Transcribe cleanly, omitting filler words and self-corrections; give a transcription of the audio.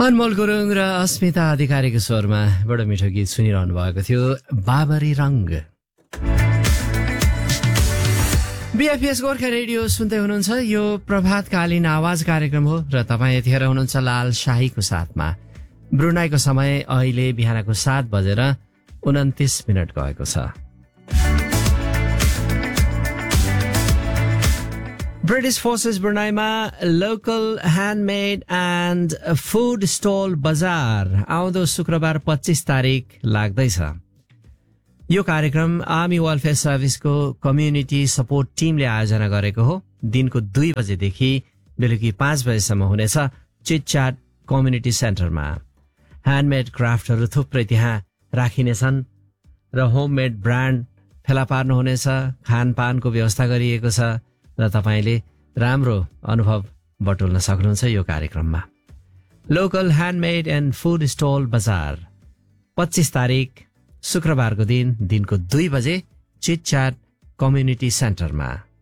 अनमोल गुरुङ र अस्मिता अधिकारीको स्वरमा बडो मिठो गीत सुनिरहनु भएको थियो, बाबरी रंग। बीएफएस गोर्खा रेडियो सुन्दै हुनुहुन्छ। यो प्रभातकालीन आवाज कार्यक्रम हो र तपाईँ यतिखेर हुनुहुन्छ लाल शाहीको साथमा। ब्रुनाईको समय अहिले बिहानको 7:29 गएको छ। British forces ब्रुनाईमा local handmade and food stall बजार आउँदो शुक्रबार 25 तारिक लाग्दैछ। यो कार्यक्रम आर्मी वेलफेयर सर्भिसको कम्युनिटी सपोर्ट टिमले आयोजना गरेको हो। दिनको 2 बजेदेखि बेलुकी 5 बजेसम्म हुनेछ चिटच्याट कम्युनिटी सेन्टरमा। ह्यान्डमेड क्राफ्टहरू थुप्रै त्यहाँ राखिनेछन् र होममेड ब्रान्ड फेला पार्नुहुनेछ। खानपानको व्यवस्था गरिएको छ र तपाईले राम्रो अनुभव बटुल्न सक्नुहुन्छ यो कार्यक्रममा। Local handmade and food stall बजार 25 तारिक शुक्रबारको दिन दिनको 2 बजे चिटच्याट कम्युनिटी सेन्टरमा।